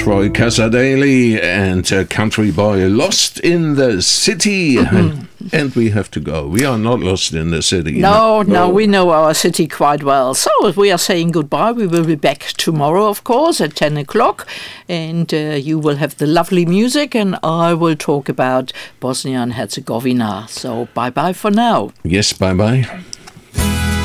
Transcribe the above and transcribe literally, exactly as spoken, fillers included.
Troy Casadei and uh, Country Boy, Lost in the City. Mm-hmm. And we have to go. We are not lost in the city. No, no, no, we know our city quite well. So we are saying goodbye. We will be back tomorrow, of course, at ten o'clock. And uh, you will have the lovely music, and I will talk about Bosnia and Herzegovina. So bye-bye for now. Yes, bye-bye.